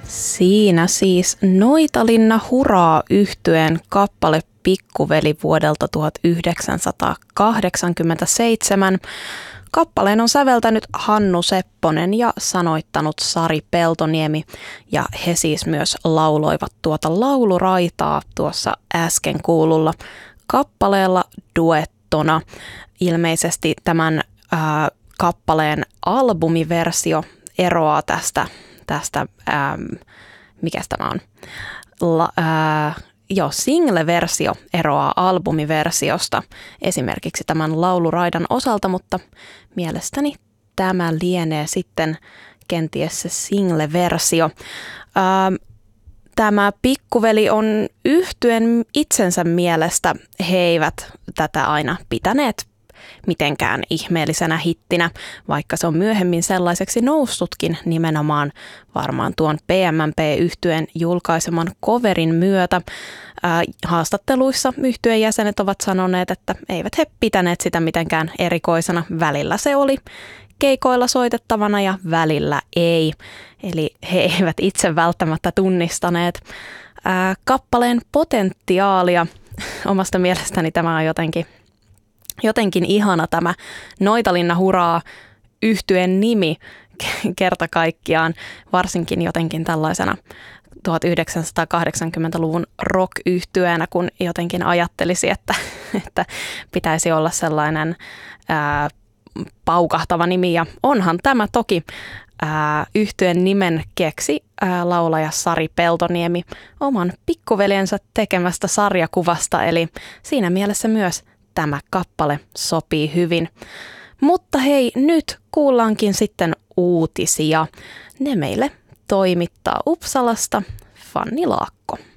Siinä siis Noitalinna Huraa -yhtyeen kappale Pikkuveli vuodelta 1987. Kappaleen on säveltänyt Hannu Sepponen ja sanoittanut Sari Peltoniemi, ja he siis myös lauloivat tuota lauluraitaa tuossa äsken kuululla kappaleella duettona. Ilmeisesti tämän kappaleen albumiversio eroaa tästä mikäs tämä on? Single-versio eroaa albumiversiosta esimerkiksi tämän lauluraidan osalta, mutta mielestäni tämä lienee sitten kenties se single-versio. Tämä Pikkuveli on yhtyen itsensä mielestä, he eivät tätä aina pitäneet mitenkään ihmeellisenä hittinä, vaikka se on myöhemmin sellaiseksi noussutkin nimenomaan varmaan tuon PMMP-yhtyeen julkaiseman coverin myötä. Haastatteluissa yhtyeen jäsenet ovat sanoneet, että eivät he pitäneet sitä mitenkään erikoisena. Välillä se oli keikoilla soitettavana ja välillä ei. Eli he eivät itse välttämättä tunnistaneet kappaleen potentiaalia. Omasta mielestäni tämä on jotenkin ihana tämä Noitalinna Huraa -yhtyeen nimi kerta kaikkiaan, varsinkin jotenkin tällaisena 1980-luvun rock-yhtyeenä, kun jotenkin ajattelisi, että pitäisi olla sellainen paukahtava nimi. Ja onhan tämä toki. Yhtyeen nimen keksi laulaja Sari Peltoniemi oman pikkuveljensä tekemästä sarjakuvasta, eli siinä mielessä myös tämä kappale sopii hyvin. Mutta hei, nyt kuullaankin sitten uutisia. Ne meille toimittaa Uppsalasta Fanni Laakko.